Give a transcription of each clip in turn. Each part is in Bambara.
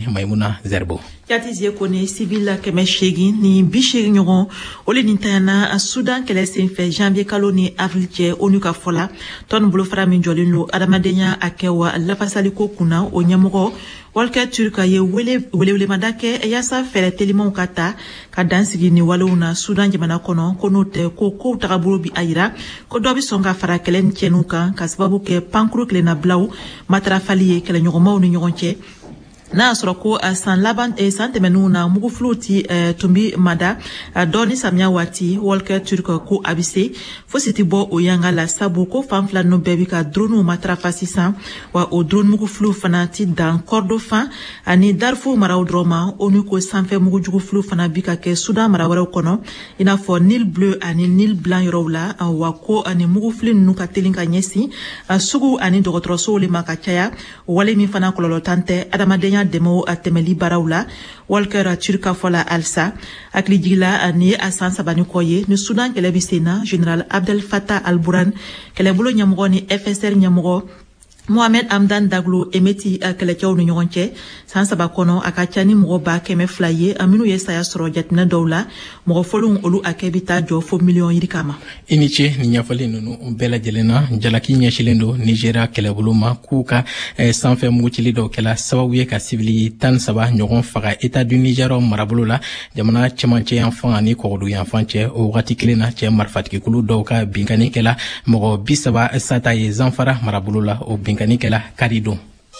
Maimuna Zerbo. Yatizie kone civil keme shegi ni bishegi nyogon ole nintayana a Sudan kele senfe janvier kalo ni avril che onu ka fola ton bulu fara min jolin lo adamadenya akewa lafasaliko kuna o nyamogo walka turka ye wele madake yasa fere telimon kata ka dansigi ni waluna Sudan jamana kono te ko tagaburo bi ayira ko dobi songa fara kelen chenuka ka sababu ke pankuru kele na blau matrafali kele nyogomo ni nyogonche na asroko san laban san temenu na mugu fluti tumbi mada doni samia wati walker turko ko abise fositi bo oyanga la sabu ko famfla no bebi ka drone matrafa sisan wa o drone mugu flu fanati dan Kordofan ani Darfur marawdroma onu ko sanfe mugu jugu flu fana bika ke Sudan marawara kono ina fo Nil bleu ani Nil blanc yorowla wa ko ani mugu flu nuka telinka nyesi sugu ani dogotroso le makachaya wale mi fana kololo tante adamadenya demo atemeli barawla walker turka fola alsa aklijila ni asan sabani koye ni Sudan kele bisena General Abdel Fattah al-Burhan kele bulo nyamugo ni FSR nyamugo Mohamed Hamdan Daglo emeti kele chaw no nyonche san sabakono akachani mo ba keme flaye aminu yesa soro jatina dawla mo folun olu akebita jo fo million yirikama iniche ni nyafale nunu bela jelena jalaki nyashilendo Nigeria kele buluma kuka sanfe muchili do kala sababu ka civili tan saba nyogon faga État du Niger marabulula jamana chemanche enfant ani kodu enfant che o wati kilena che marfatki kulu do ka binkani kala mo bisaba sata ye zanfara marabulula o Kanikela Karido.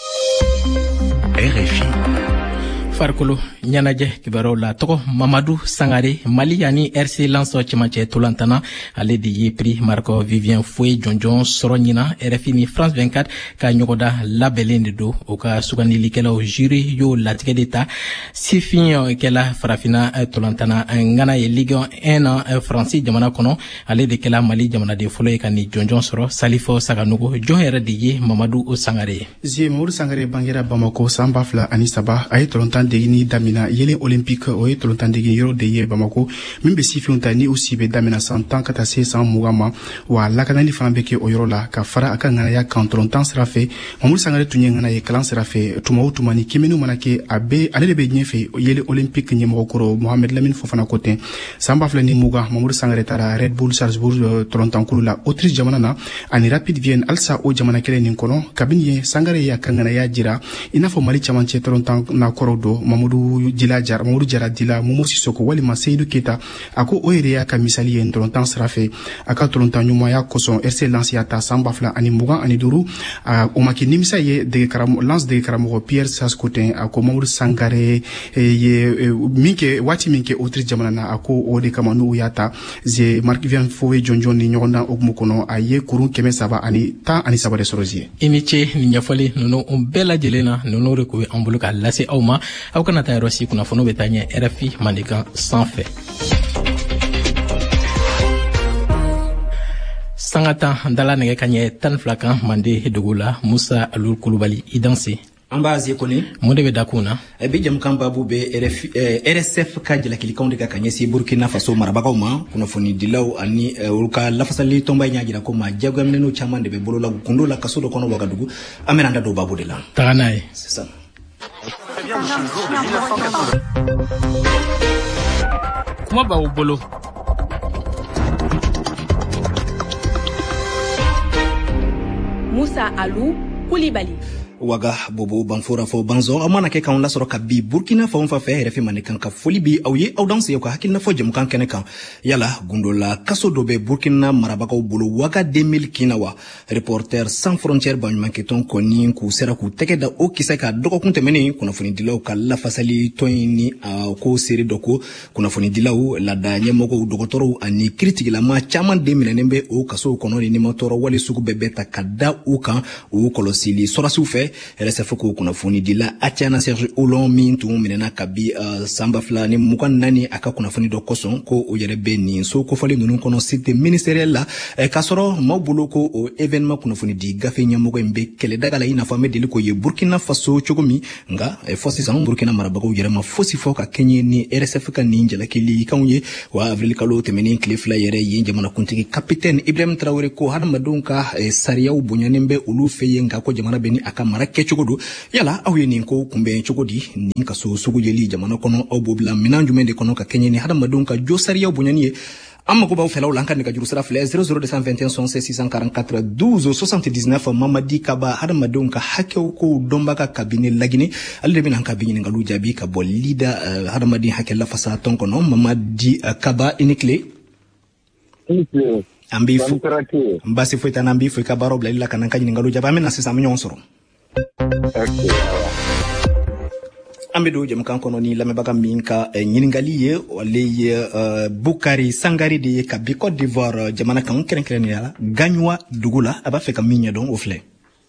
RFI. Farkolo nyanaje kibaro la toko Mamadou Sangare Mali yani RC Lanso Chimanche Tolantana ale di prix Marco Vivien Foué Jonjon Soronyina RFI ni France 24 ka nyogoda labelende do o ka sugani likela o jury yo latike d'État sifin kela farafina Tolantana ngana ye Ligue 1 France jamana kono ale de kela Mali jamana de folo ka ni Jonjon Soro Salifo Saganugo Johera di Mamadou Sangare Mamadou Sangare bangira Bamako Sambafla Anisaba ay Tolantana degini damina yele olympique o ye tolontan degini yoro de ye Bamako min be sifiunta ni aussi be damina 100 ans kata se 100 mugama wa lakanani fana be ke o yoro la ka fara aka ngana ya kan tolontan srafe Mamadou Sangare tunye ngana ye kalan srafe tuma ni kimenu manake abe ale de be nyefe yele olympique nyemo koro Mohamed Lamine Fofana kote samba fla ni muga Mamadou Sangare tara Red Bull Salzburg tolontan kulu la Autriche jamana na ani Rapid Vienne alsa o jamana kele ni kono kabini Sangare ya kangana ya jira inafo Mali chamanche tolontan na korodo Mamadou Jara Dila Momo Sissoko wali Seydou Keita ako oyereya ka misali en tolontan srafe aka tolontan nyuma ya koson RC Lanciata Sambafla ani Mugan ani Duru o maki nimisa ye de karam lance de karamo Pierre Saskotin ako Mamadou Sangare ye minke wati minke Autriche jamana na ako o de kamanu yata ze Marc Vivien Foué Jonjon ni nyonda ogmukono aye kurun keme saba ani ta ani saba de sorozie iniche ni nyafali nono bela jelena nono rekowe ambuluka lase awma awkana ta rosi kuna fono betanye RFI Mandika sans fait sangata ndala nege kanye tan flaka mande dugula Musa Alul Kulubali idanse ambazi kone monde be dakuna be jam kamba bube RSF ka jela kilikonde ka kanyesi Burkina Faso marabagauma kuna foni dilaw ani ulka lafasali tomba nyajira ko ma jagamne no chamande be bolola kundola kasodo kono wagadugu amenanda do babu de la taganaye c'est ça. Kuma ba ubolo Musa Alou Koulibaly waga bobo banfora fo banzo amana ke kan la soro ka bi Burkina Faso fa fe refi man kan ka foli bi awye aw danse ko hakilna fo jëm kan kene kan yala gundola kaso dobe Burkina marabaka bolo waga 2000 kinawa reporter sans frontières ban manketon ko ni ku sera ku teke da o kisa ka doko kunte meni kuna foni dilaw ka la fasali toyni ko seri doko kuna foni dilaw la da nyemoko dokotoro ani critique la ma chaman 2000 nembe o kaso kono ni motoro wale suku bebeta kada o kan o kolosili sora sufe RSF ko kuna foni dila Atiana Serge Oulon mintu minena kabi samba flani mukan nani aka kuna foni do koson ko o yere beni so ko fali nunu kono site ministériel la kasoro mabulo ko o événement kuna foni di gafe nyamugo mbe kele dagala ina fami dili ko ye Burkina Faso chogomi nga fosi san Burkina marabago yere ma fosi foka kenye ni RSF kan ninja la kili kanye wa avril kalo temeni clifla yere yinje mana kuntiki capitaine Ibrahim Traoré ko hadma dunka sariya bunyane mbe ulu feye nga ko jamana beni aka mara kɛcogo do yala aw ye nin ko kunbɛn cogo di nin kaso sugu jeli jamana kɔnɔ aw b'o bila minan jumɛn de kɔnɔ ka kɛɲɛ ni hadamadenw ka jo sariyaw bonyani ye an mago b'aw fɛlaw la an ka nɛgɛjuru sira filɛ 00221 644 12 79 Mamadi Kaba hadamadenw ka hakɛw ko dɔnbaga kabine lagini ale de bɛna an ka bi ɲininkaliw jaabi ka bɔ lida hadamaden hakɛ lafasa tɔn kɔnɔ Mamadi Kaba i ni tile an b'i fo n basi foyi t'an na an b'i fo i ka baaraw bila i la ka na an ka ɲininkaliw jaabi an bɛna sisan an bɛ ɲɔgɔn sɔrɔ an bɛ don jamukan kɔnɔ ni lamɛnbaga min ka ɲininkali ye ale ye Bukari Sangare de ye ka bi Côte d'Ivoire jamana kan kɛrɛnkɛrɛnnenya la Gagnwa dugu la a b'a fɛ ka min ɲɛdɔn o filɛ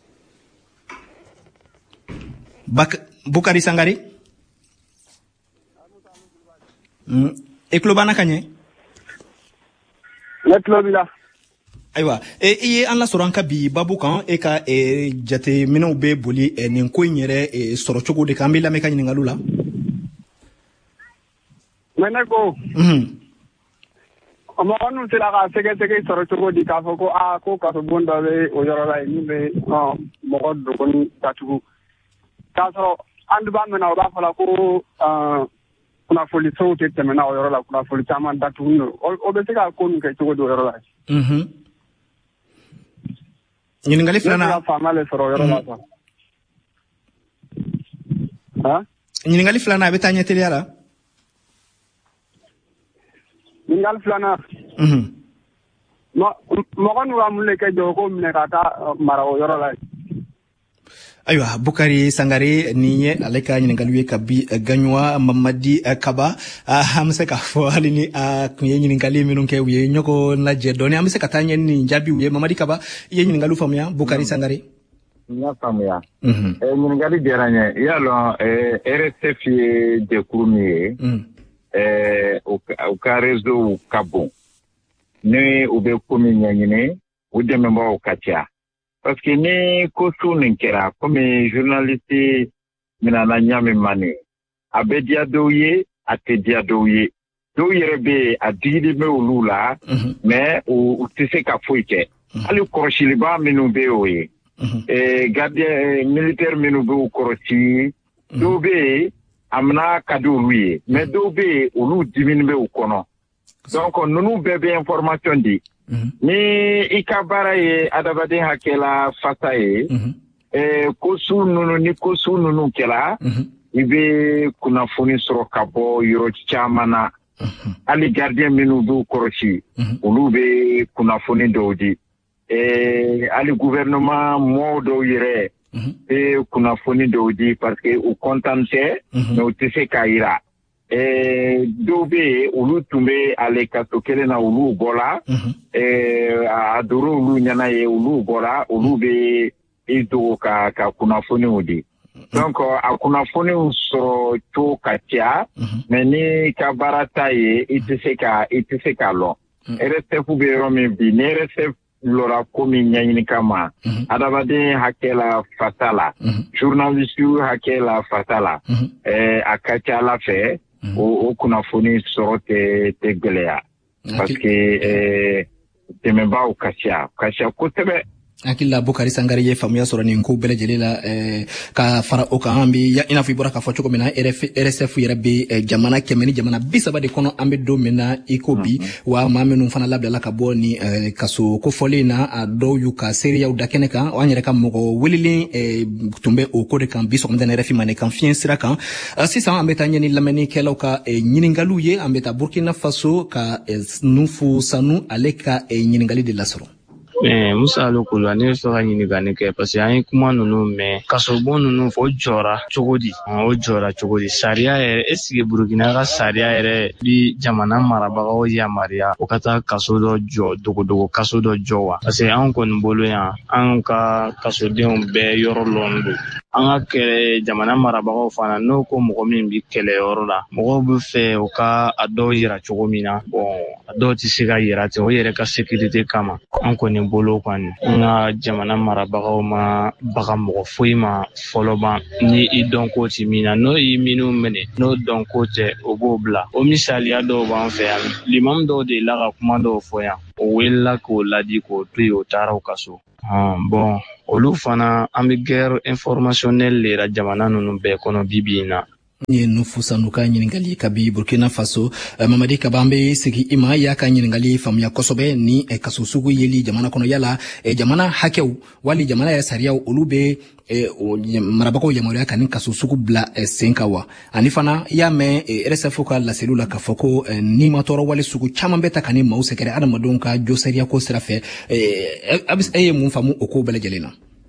Bukari Sangare e tulo b'an na ka ɲɛ ne tulo b'i la ayiwa i ye an lasɔrɔ an ka bi babu kan e ka jateminɛw bɛ boli nin ko in yɛrɛ sɔrɔ cogo de kan an bɛ lamɛn ka ɲininkaliw la mais ne ko mɔgɔ ninnu sera ka sɛgɛsɛgɛ sɔrɔ cogo di k'a fɔ ko ko kasobon dɔ bɛ o yɔrɔ la yen min bɛ mɔgɔ dogoni datugu k'a sɔrɔ an b'a mɛn o b'a fɔ la ko kunnafoni sow tɛ tɛmɛ o yɔrɔ la kunnafoni caman datugu o bɛ se ka ko ninnu kɛ cogo di o yɔrɔ la ɲininkali filanan ɲininkali filanan a bɛ taa ɲɛ teliya la ɲininkali filanan mɔgɔ n'u ka mun de kɛ jɔ ko minɛ ka taa mara o yɔrɔ la ayiwa Bukari Sangare nin ye ale ka ɲininkaliw ye ka bi Gagnwa Mamadi Kaba an bɛ se k'a fɔ hali ni a tun ye ɲininkali minnu kɛ u ye ɲɔgɔn lajɛ dɔɔni an bɛ se ka taa ɲɛ ni jaabiw ye Mamadi Kaba i ye ɲininkaliw faamuya Bukari Sangare n y'a faamuya ɲininkali diyara n ye i y'a dɔn RSF ye jɛkulu min ye u ka réseau ka bon ni u bɛ ko min ɲɛɲini u dɛmɛbagaw ka ca parce que ni ko su nin kɛra comme journaliste minana ɲami mani a bɛ diya dɔw ye a tɛ diya dɔw ye dɔw yɛrɛ bɛ a digili bɛ olu la mais u tɛ se ka foyi kɛ hali kɔrɔsiliba minnu bɛ o ye gardien militaire minnu bɛ u kɔrɔsi dɔw bɛ yen a mina ka di olu ye mais dɔw bɛ yen olu dimini bɛ u kɔnɔ donc ninnu bɛɛ bɛ information di ni i ka baara ye adamaden hakɛla fasa ye ko su ninnu ni ko su ninnu kɛra i bɛ kunnafoni sɔrɔ ka bɔ yɔrɔ caman na hali gardien minnu b'u kɔrɔsi olu bɛ kunnafoni dɔw di hali gouvernement mɔgɔw dɔw yɛrɛ bɛ kunnafoni dɔw di parce que u content tɛ mais u tɛ se k'a jira dɔw bɛ yen olu tun bɛ ale kaso kelen na olu bɔra a doro olu ɲɛna ye olu bɔra olu bɛ i dogo ka kunnafoniw di donc a kunnafoniw sɔrɔ cogo ka ca mais ni ka baara ta ye i tɛ se k'a lɔn RSF bɛ yɔrɔ min bi ni RSF lɔra ko min ɲɛɲini kama adamaden hakɛ la fasa la journaliste hakɛ la fasa la a ka ca Ala fɛ o kunnafoni sɔrɔ tɛ gɛlɛya parce que dɛmɛbaaw ka ca kosɛbɛ hakili la Bukari Sangare ye faamuya sɔrɔ nin ko bɛɛ lajɛlen la ka fara o kan an bɛ i n'a fɔ i bɔra k'a fɔ cogo min na RSF yɛrɛ bɛ jamana 100 ni jamana 30 de kɔnɔ an bɛ don min na i ko bi wa maa minnu fana labilala ka bɔ ni kaso kofɔlen na a dɔw y'u ka seereyaw da kɛnɛ kan an yɛrɛ ka mɔgɔ welelen tun bɛ o ko de kan bi sɔgɔmada in RFI mane kan fiɲɛ sira kan sisan an bɛ taa ɲɛ ni lamɛnnikɛlaw ka ɲininkaliw ye an bɛ taa Burkina Faso ka Nufu Sanu ale ka ɲininkali de lasɔrɔ Musa Alokolo ne fɛ ka ɲininkali kɛ parce que an ye kuma ninnu mɛn kasobon ninnu fɔ o jɔra cogo di sariya yɛrɛ est-ce que Burkina ka sariya yɛrɛ bi jamana marabagaw yamaruya o ka taa kaso dɔ jɔ dogodogo kaso dɔ jɔ wa parce que an kɔni bolo yan an ka kasodenw bɛɛ yɔrɔ lɔn don an ka jamana marabagaw fana n'o ko mɔgɔ min bi kɛlɛyɔrɔ la mɔgɔw bɛ fɛ u ka a dɔw yira cogo min na bon a dɔw tɛ se ka yira ten o yɛrɛ ka sécurité kama an kɔni bolo kɔni an ka jamana marabagaw ma baga mɔgɔ foyi ma fɔlɔ ban ni i dɔn ko ti min na n'o y'i minnu minɛ n'o dɔn ko tɛ o b'o bila o misaliya dɔw b'an fɛ yan limamu dɔw de la ka kuma dɔw fɔ yan o wela k'o ladi k'o to yen o taara o ka so. Bon olu fana an bɛ guerre informationnelle de la jamana ninnu bɛɛ kɔnɔ bibi in na. Ni Nufusanu ka ɲiningali kabi Burkina Faso Mamadi Kabambe sigi ima y'a ka ɲiningali faamuya kosɛbɛ ni kaso sugu yeli jamana kɔnɔ yala jamana hakɛw wali jamana yɛrɛ sariyaw olu bɛ marabagaw yamaruya ka ni kaso sugu bila sen kan wa ani fana y'a mɛn RSF ka laseliw la k'a fɔ ko ni ma tɔɔrɔ wali sugu caman bɛ ta ka ni maaw sɛgɛrɛ adamadenw ka jo sariya ko sira fɛ ye mun faamu o ko bɛɛ lajɛlen na.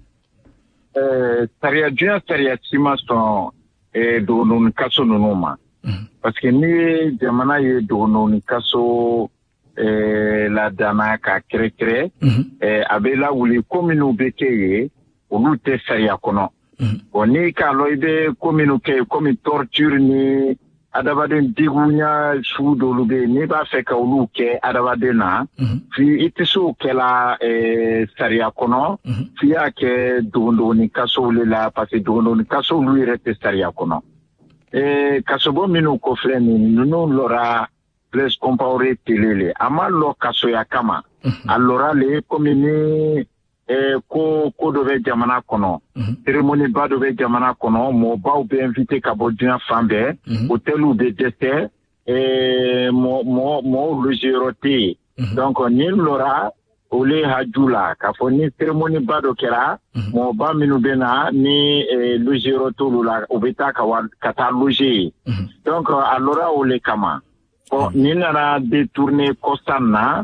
Sariya ci ma sɔn dogononin kaso ninnu ma parce que ni jamana ye dogononin kaso ladana ka kɛrɛkɛrɛ a bɛ lawuli ko minnu bɛ kɛ ye olu tɛ sariya kɔnɔ bon ni k'a lɔ i bɛ ko minnu kɛ komi torture ni adamaden digunya sugu dɔw bɛ yen n'i b'a fɛ ka olu kɛ adamaden na fi i tɛ se o kɛla sariya kɔnɔ f'i y'a kɛ dogononin kasow le la parce que dogononin kasow olu yɛrɛ tɛ sariya kɔnɔ kasobon minnu kɔfilɛ nin ninnu lɔra place compaoré télé le a ma lɔ kasoya kama a lɔra le komi ni ko dɔ bɛ jamana kɔnɔ cérémonie ba dɔ bɛ jamana kɔnɔ mɔgɔbaw bɛ invité ka bɔ diɲɛ fan bɛɛ hôteliw bɛ dɛsɛ mɔgɔw logeyɔrɔ tɛ yen donc ni lɔra ole haju la k'a fɔ ni cérémonie ba dɔ kɛra mɔgɔba minnu bɛ na ni logeyɔrɔ t'olu la u bɛ taa ka taa loger yen donc a lɔra ole kama. Bon, ni nana détourné constat na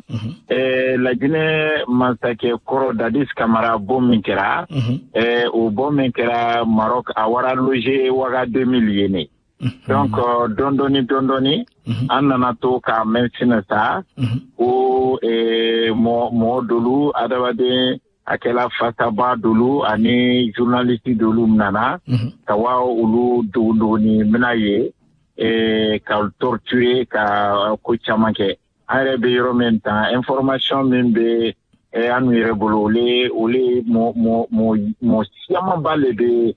Laginɛ masakɛ kɔrɔ Dadis Camara bon min kɛra o bon min kɛra Maroc a wara loger waga 2000 yene donc dɔndɔni an nana to ka mɛnsinɛ sa o mɔgɔ dolu adamaden a kɛla fasaba dolu ani journaliste dolu nana ka wa olu dogoni mina ye ka torturer ka ko caman kɛ an yɛrɛ bɛ yɔrɔ min tan information min bɛ an yɛrɛ bolo ole mɔ siaman ba le bɛ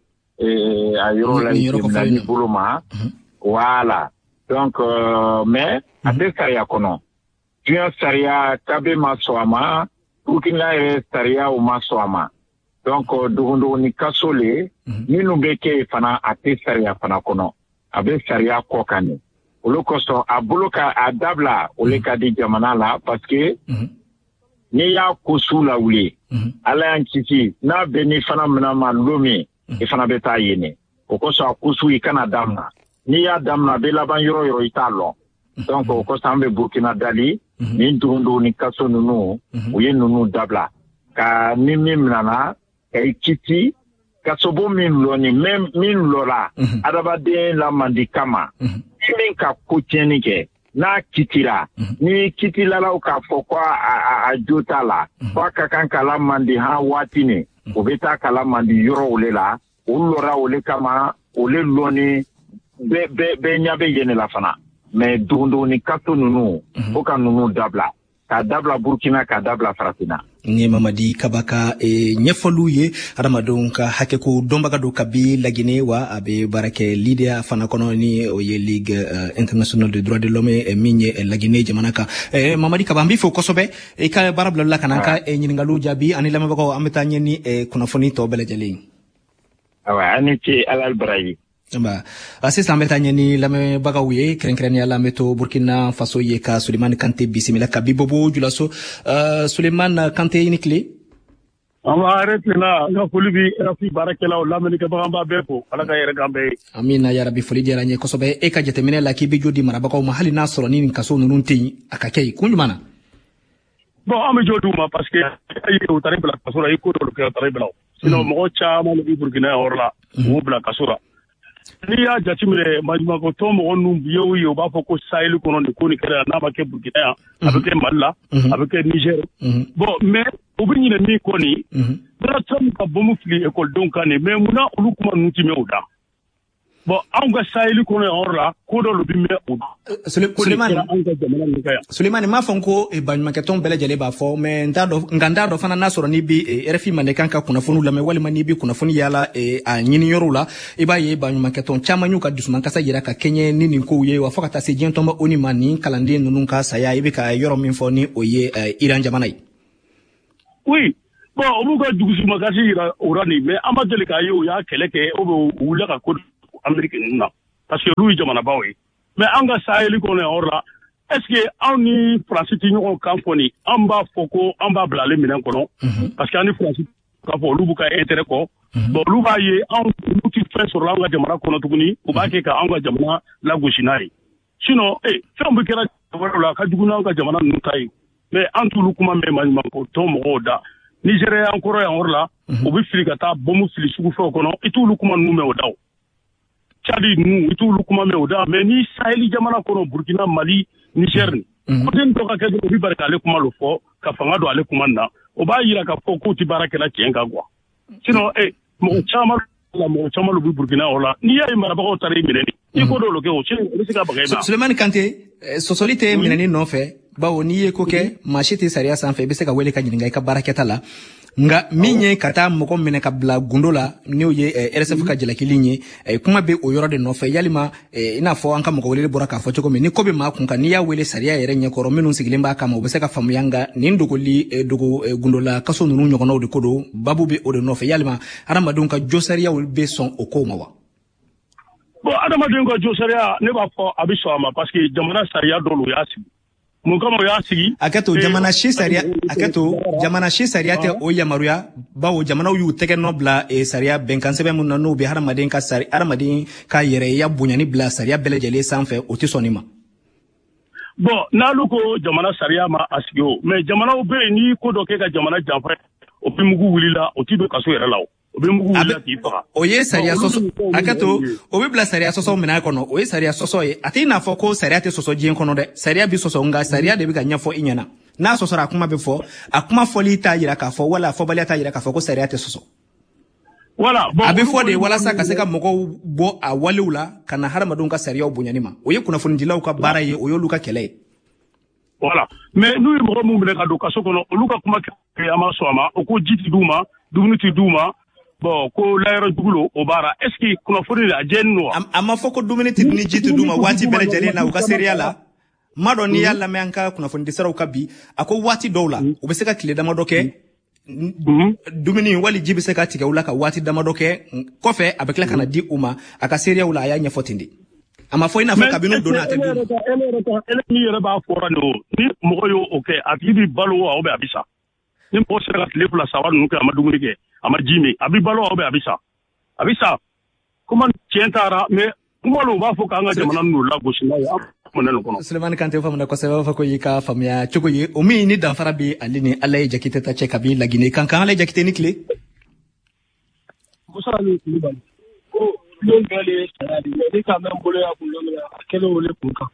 a yɔrɔ la ni bolo ma voilà donc mais a bɛ sariya kɔnɔ diɲɛ sariya kabe ma sɔn a ma Burkina yɛrɛ sariyaw ma sɔn a ma donc dogondogoni kaso le minnu bɛ kɛ fana a tɛ sariya fana kɔnɔ a bɛ sariya kɔ kan ne olu kosɔn a bolo ka a dabila ole ka di jamana la parce que n'i y'a ko su la wuli ala y'an kisi n'a bɛ ni fana mina ma lomi i fana bɛ taa yen o kosɔn a ko su i kana damina n'i y'a damina a bɛ laban yɔrɔ yɔrɔ i t'a lɔn donc o kosɔn an bɛ Burkina dali ni dogondogoni kaso ninnu u ye ninnu dabila ka ni min minana ka i kisi kasobo min lɔni min lɔra adamaden la mandi kama min ka ko tiɲɛni kɛ n'a kitira ni kitilalaw k'a fɔ ko a jo t'a la ko a ka kan kala mandi han waati ne o bɛ taa kala mandi yɔrɔ ole la o lɔra ole kama ole lɔni bɛɛ ɲɛ bɛ yen la fana mais dogondogoni kaso ninnu fo ka ninnu dabila k'a dabila Burkina k'a dabila Farafina. Ni Mamadi Kabaka ɲɛfɔliw ye adamadenw ka hakɛko dɔnbaga dɔ kabi Laginɛ wa a bɛ baara kɛ Lidea fana kɔnɔ ni o ye Ligue internationale de droits de l'homme min ye Laginɛ jamana kan Mamadi Kaba an b'i fo kosɛbɛ i ka baara bila la ka na an ka ɲininkaliw jaabi ani lamɛnbagaw an bɛ taa ɲɛ ni kunnafoni tɔ bɛɛ lajɛlen. Awa ani ce Alal Baraji. Sisan an bɛ taa ɲɛ ni lamɛnbagaw ye kɛrɛnkɛrɛnnenya la an bɛ to Burkina Faso ye ka Sulemani Kante bisimila ka Bibobo Julaso Sulemani Kante i ni tile. An b'a yɛrɛ tilenna an ka foli bi RFI baarakɛlaw lamɛnnikɛbaga an b'a bɛɛ fo Ala ka yɛrɛ k'an bɛɛ ye. Amina yarabi foli diyara n ye kosɛbɛ e ka jateminɛ la k'i bɛ jo di marabagaw ma hali n'a sɔrɔ ni nin kaso ninnu tɛ yen a ka kɛ yen kun jumɛn na. Bon an bɛ jo d'u ma parce que u taara bila kaso la i ko dɔw kɛ u taara bila sinon mɔgɔ caman de bɛ Burkina yɔrɔ la u b'u bila kaso la. N'i y'a jateminɛ maɲumantɔ mɔgɔ ninnu ye o ye u b'a fɔ ko Sahel kɔnɔ nin ko nin kɛra n'a ma kɛ Burkina yan a bɛ kɛ Mali la a bɛ kɛ Niger bon mais u bɛ ɲinɛ min kɔ nin Donald Trump ka bombe fili ekɔlidenw kan nin mais munna olu kuma ninnu ti mɛn o da bon an ka saheli kono orla ko do lubi me o Sulemani ma fonko e banyumaketon bele jale ba fo me nganda do fana nasoro ni bi RFI manekan ka kuna fonu la me wali mani bi kuna fonu yala a nyini yorula e ba ye banyumaketon chama nyuka dusman kasa yira ka kenye nini ko ye wa fokata se jentomba oni mani kalande nunun ka saya e be ka yoro min foni o ye Iran jamanai. Oui. Bon, on va dire que magasi ira orani mais amadele ka yo ya keleke o wula ka ko Amerique na parce que lui jamana bawe mais anga saheli ko ne orla est-ce que on ni France ti ñoo camponi amba foko amba blale minen kono parce que ani France ka fo lu buka intérêt ko bon lu ba ye on ti fait sur la jamana kono tuguni o ba ke ka anga jamana la goshinari sinon fembe kera wala ka duguna anga jamana nu tay mais en tout lu kuma me man ko to mo da Nigeria encore ya orla o bi fili ta bomu fili sugu fo kono itu lu kuma nu me o daw Chadi nu itu lu kuma me o da mais ni saheli jamana kono Burkina Mali Niger ni ko den to ka ke do bi barka le kuma lo fo ka fanga do ale kuma na o ba yira ka fo ko ti baraka la tienga kwa sinon mo chama lu bi Burkina ola ni ya mara ba ko tare mineni iko do lo ke o chen o sika bagayba Sulemani Kante sosolite mineni no fe bawo ni ye ko ke machete sariya sanfe be se ka wele ka nyinga ka baraketa la nga minye kata moko mene ka bla gundola ni oye RSF ka jela kilinye kuma be o yoro de no fe yalima ina fo anka moko wele bora ka fo choko me ni kobe ma kunka ni ya wele sariya yere nye koro minu sigilimba kama obese ka famu yanga ni ndogoli dogo gundola kaso nunu nyokono de kodo babu be o de no fe yalima arama dunka jo sariya will be son okoma wa bon adama dunka jo sariya ne ba fo abiso ama parce que jamana sariya dolu ya si akato jamana shi sariya te o yamaruya bawo jamana yu tege no bla sariya benkansebe mun no be haramadin ka sari haramadin ka yere ya bunyani bla sariya belejele sanfe o ti sonima bon nalu ko jamana sariya ma asio mais jamana be ni ko do ke ka jamana janfre o bi mugu wulila o ti do kaso yere lawo oye sariya soso akato obi bla sariya soso mina kono oye sariya soso ye atina fo ko sariya te soso jien kono de sariya bi soso nga sariya de bi ga nyafo inyana na soso ra kuma be fo akuma foli ta yira ka fo wala fo bali ta yira ka fo ko sariya te soso wala bon abi fo de wala sa ka se ka moko bo a walula kana harama don ka sariya obunyanima oye kuna fo ndila ka bara ye oyo luka kele voilà mais nous mo mo mbe ka do kaso kono luka kuma ke ama so ama o ko jiti duma dumnuti duma bon ko layro dugulo o bara est-ce que kuna fori la jenno amma foko duminiti ni jitu duma wati bele jale na uka seriala mado ni yalla me anka kuna fondi sara ukabi ako wati dowla ubeseka kile dama doke dumini wali jibi seka tika ulaka wati dama doke kofe abekla kana di uma aka seria ula ya nya fotindi ama fo ina fo kabino donate ele ni yere ba fora no ni mo yo okay atibi balo o be abisa ni mo sera kile pula sawa no ka madumuri ke ama jimi abi balo obe abisa kuma tientara me kuma lo ba fo ka nga jamana no la goshina ya monelo kono Sulemani Kante fa mna ko sebe fa ko yika famia choko ye o mi ni dan farabi alini alay jakite ta cheka bi lagine kan alay jakite ni kle musala ni kulibal ko lo ngale saladi ni ka men bolo ya kulo na kelo wole kunka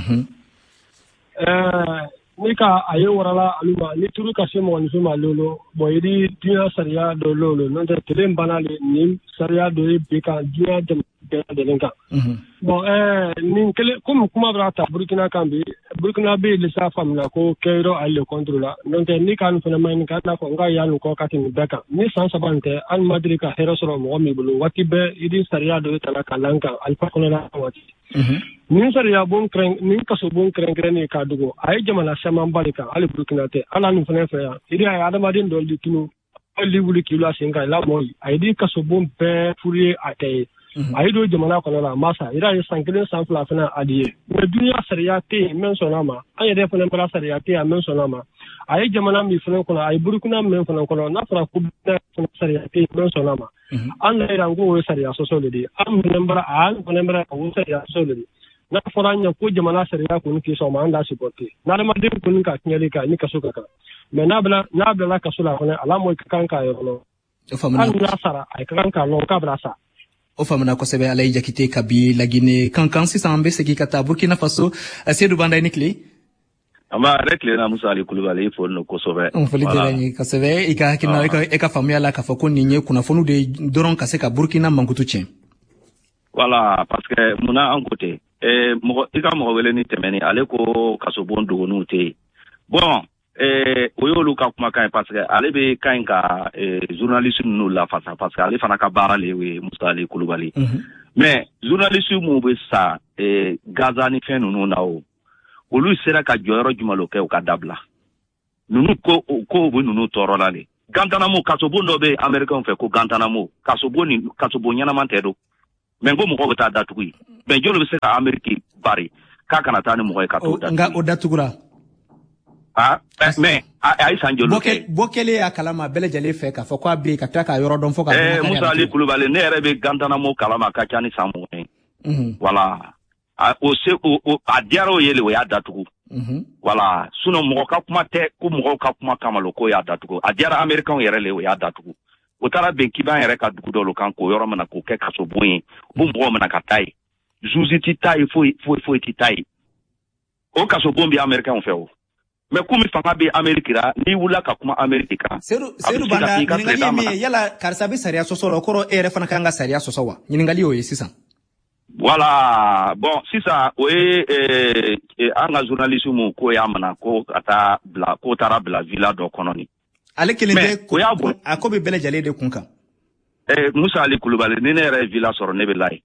nika aye warala aluma ni turu kasemo ni fema lolo boyidi dunya sariya do lolo non de telen banale ni sariya do beka dunya de lenka bon ni kele kuma brata Burkina kambi Burkina be le sa famna ko kero alle controla non de ni kan fena man ka na ko nga yanu ko katin beka ni san sabante an madrika herosoro mo mi bulu wati be idi sariya do tala kalanka alfa kono na wati ni sariya bon kren ni kaso bon kren ni ka dugo ay jamana sama mbalika ali Burkina te ala nu fena fa idi ay adamadin do di tinu ali wuli kilo asinga la mo ay di kaso bon be furie atay ay do jamana kono la masa ira yi sankelen sanfla fana adiye me dunya sariya te men sonama ay de fana bra sariya te men sonama ay jamana mi fana kono ay Burkina men fana kono na fara ku sariya te men sonama an la ira ngo sariya so so de am nembra an nembra ko sariya so de na foranya ko jamana sariya ko ni so ma anda supporter na da ma de ko ni ka nyali ka ni ka so ka me na bla ka so la ko ala mo kan ka yo no an na sara ay kan ka lo ka brasa o famana ko sebe alay jakite kabi lagine kankan sisambe seki kata Burkina Faso Seydou Banday nikli ama rekle na Musa Ali Kulubali fo no ko sobe on foli delani ka sebe ika kinna eka famia la ka foko ninye kuna fonu de doron ka seka Burkina mankutu chen Voilà, parce que muna an côté ika mo wele ni temeni ale ko kasobon do no te bon oyolu ka kuma kan parce que ale be kan ka journaliste no la face parce que ale fana ka bara le we Musa Ali Kulubali mais journaliste mo be sa Gaza ni fen no na o olu sera ka joyoro jumalo ke o ka dabla nunu ko bo nunu toro la le gantana mo kasobon do be american fe ko gantana mo kasobon nyana mantedo mengo mo ko ta datugui ben jolo be se ka ameriki bari ka kana tani mo ka to nga o datugura mais ay sanjolo bokele ya kalama bele jale fe ka fo ko abi ka taka yoro don fo ka Musa Ali Kulubali ne rebe gantana mo kalama ka chani samu voilà o se o adiaro yele we ya datugu voilà suno mo ka kuma te ko mo ka kuma kamalo ko ya datugu adiara american yere le we ya datugu o tara ben kiban yere ka dugu do lo kan ko yoro mana ko ke ka so boyin bu mo mana ka tai juziti tai foi ti tai o ka so bombi american fe o mais kumi fanga be amerikira ni wula ka kuma amerika seru banda ningali me yala karsabe sariya sosoro koro ere fana kanga sariya sosowa ningali o yesisan voilà bon sisa anga journaliste mu ko yamana ko ata bla ko tara bla villa do kononi ale kelende ko akobe bele jale de kunka Musa Ali Kulubali ne re villa soro ne be lay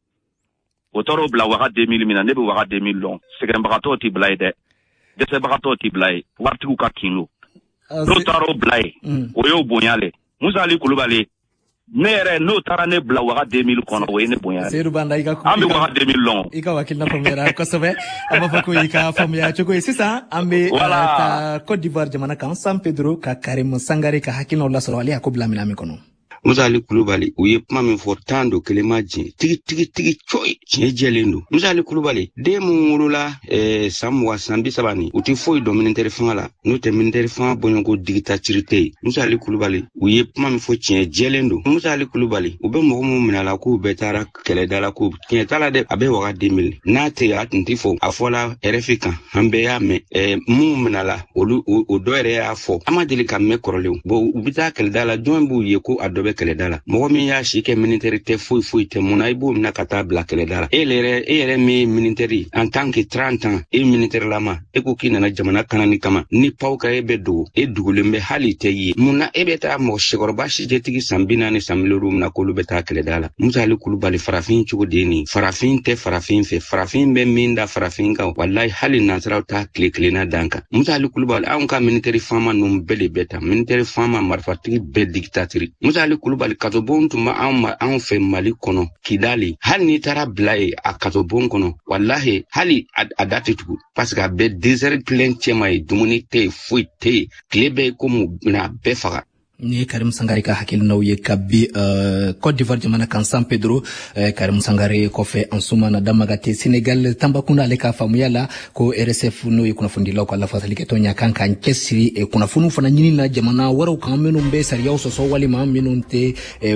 o toro bla waga 2000 mina ne be waga 2000 long segen bagato ti blay de se bagato ti blay wartu ka kinlo no taro blay o yo bonyale Musa Ali Kulubali nere no tara ne bla waga 2000 kono we ne bonyale seru banda ika ko ambe waga 2000 long ika wakil na famera ko sobe aba ko ika famya choko sisa ambe ta Côte d'Ivoire jamana kan San Pedro ka Karim Sangare ka hakino la soro ali akobla mina mikono Musa Ali Kulubali uye kuma min fo tando kelema ji tigi choi jelendo Musa Ali Kulubali de mungulula samwa sambi sabani uti foi dominante fangala no te minante fanga bongo dictaturité Musa Ali Kulubali uye kuma min fo jelendo Musa Ali Kulubali ube mo minala ko betara kele dala ko tala de abe waga 2000 na te atinti fo afola RFK hambe ya me mu minala o doere ya fo amadeli ka me korole bo ubita kele dala dombu ye ko adobe kele dala mo mi ya shike military te foi te munaibu na kata black kele dala ere mi military en tant que 30 ans et militaire lama e ko kina na jamana kanani kama ni pauka ebe do e dugulembe hali te yi muna ebe ta mo shigorba shi je tigi sambina ni samiluru na ko lubeta kele dala Musa Ali Kulubali farafin chugo deni farafin te farafin fe farafin be minda farafin ka wallahi hali nasra ta kle na danka Musa Ali Kulubali an ka military fama num bele beta military fama marfatigi be dictatori Musa Ali Kulubali katobon tuma an fe Mali kono Kidali hali ni tara blai a katobon kono wallahi hali adate tugu parce que be desert plein tema dumuni te fuite klebe ko mu na be faga ni Karim Sangare ka hakil nauye kabi Côte d'Ivoire jamana kan San Pedro Karim Sangare ko fe ansuma na damagate Senegal tambakuna le ka famuyala ko RSF no yikuna fundila ko Allah fatali ke tonya kan kesiri kuna funu fana nyini na jamana waro kan menu mbe sariya so wali ma menu te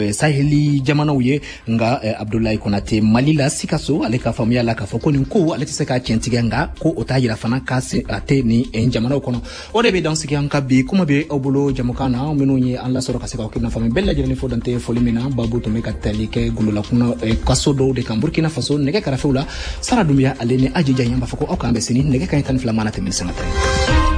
saheli jamana uye nga Abdoulaye Konate Malila sikaso ale ka famuyala ka foko ni ko ale tiseka kentiga nga ko otayira fana ka se ate ni jamana kono ode be dansi kan kabi kuma be obulo jamukana menu Allah soro kaseka okina fami bella jeni fodante folimina babu to meka talike gulula kuna kasodo de Burkina Faso nege karafula sara dumia alene ajija yamba fako okambe sini nege kan tan flamana temin sanata